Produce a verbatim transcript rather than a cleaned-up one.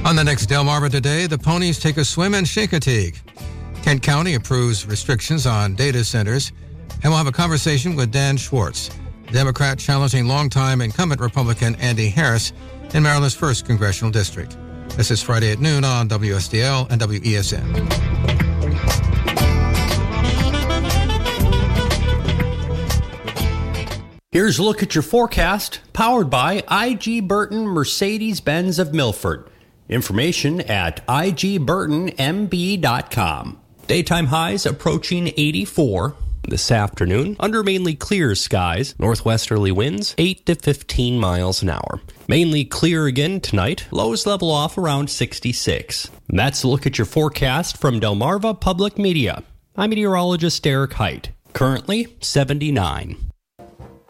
On the next Delmarva Today, the ponies take a swim in Chincoteague. Kent County approves restrictions on data centers. And we'll have a conversation with Dan Schwartz, Democrat challenging longtime incumbent Republican Andy Harris in Maryland's first congressional district. This is Friday at noon on W S D L and W E S N. Here's a look at your forecast, powered by I G Burton Mercedes-Benz of Milford. Information at I G Burton M B dot com. Daytime highs approaching eighty-four. This afternoon, under mainly clear skies, northwesterly winds eight to fifteen miles an hour. Mainly clear again tonight, lows level off around sixty-six. And that's a look at your forecast from Delmarva Public Media. I'm meteorologist Derek Height. Currently seventy-nine.